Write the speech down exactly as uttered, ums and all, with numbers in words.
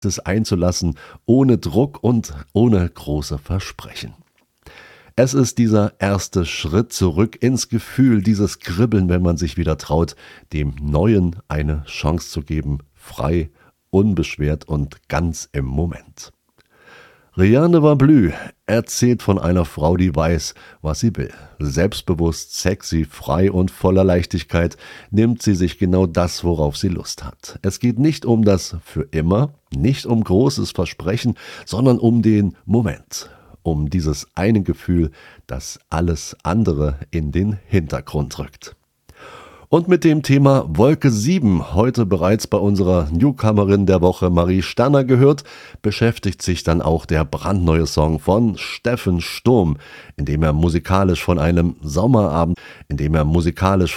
es einzulassen, ohne Druck und ohne große Versprechen. Es ist dieser erste Schritt zurück ins Gefühl, dieses Kribbeln, wenn man sich wieder traut, dem Neuen eine Chance zu geben, frei, unbeschwert und ganz im Moment. Rien ne va plus erzählt von einer Frau, die weiß, was sie will. Selbstbewusst, sexy, frei und voller Leichtigkeit nimmt sie sich genau das, worauf sie Lust hat. Es geht nicht um das für immer, nicht um großes Versprechen, sondern um den Moment. Um dieses eine Gefühl, das alles andere in den Hintergrund rückt. Und mit dem Thema Wolke sieben, heute bereits bei unserer Newcomerin der Woche Marie Stanner gehört, beschäftigt sich dann auch der brandneue Song von Steffen Sturm, in dem er musikalisch von einem Sommerabend, in dem er musikalisch